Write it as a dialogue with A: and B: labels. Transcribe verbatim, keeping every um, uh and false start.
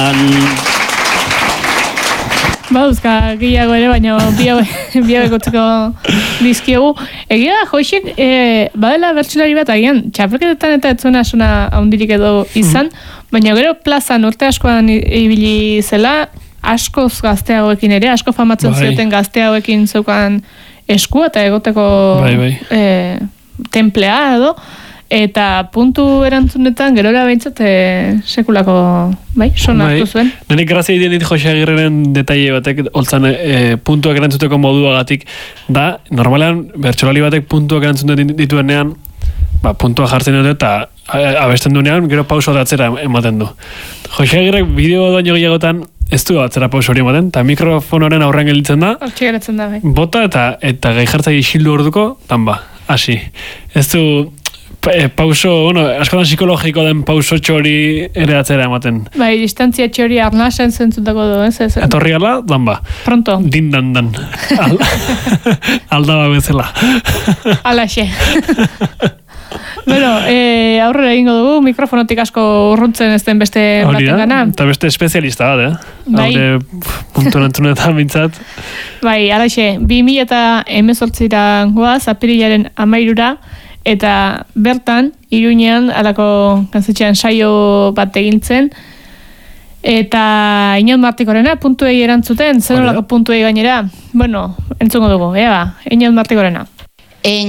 A: Baduzka gehiago ere, baina biago ekotzeko dizkiegu. Egia da, Joixek, e, badela bertsolari bat, agian, txapelketetan eta etzuna suna haundirik edo izan, mm. baina gero plazan urte askoan ibili zela, askoz gazteagoekin ere, asko famatzen bai. Zioten gazteagoekin zeukan esku eta egoteko bai, bai. E, templea edo, eta puntu erantzunetan gerora behintzat e, sekulako bai, son hartu zuen.
B: Nenik grazia idien dit Jose Agirreren detaile batek holtzan e, puntuak erantzuteko moduagatik da, normalean bertsolari batek puntuak erantzuten dituenean ba, puntua jartzen dute eta abesten duenean gero pauso da atzera ematen du. Jose Agirrek bideo doaino gehiagotan ez du atzera pauso hori ematen, eta mikrofonoren aurrean gelditzen da,
A: da bai.
B: Bota eta, eta gai jartzai isildu orduko, tan ba, hasi. Ez du pauso, bueno, askotan psikologiko den pauso txori ere atzera ematen.
A: Bai, distantzia txori arnasen zentzutako du, ez? ez
B: Etorri gala, dan ba.
A: Pronto.
B: Din dan dan. Al, aldaba bezala.
A: Alaxe. Bueno, eh, aurrera egingo dugu, mikrofonotik asko urruntzen ez den beste baten gana.
B: Eta beste espezialista bat, eh?
A: Bai.
B: Haure puntu nantzunetan bintzat.
A: Bai, alaxe, bi mila eta hemezortzira goaz, apirilaren amairura, eta bertan, Iruñean, alako gaztetxean saio bat egintzen, eta Iñon Martikorena puntuei erantzuten, zer nolako puntuei gainera? Bueno, entzungo dugu, ea ba, Iñon Martikorena.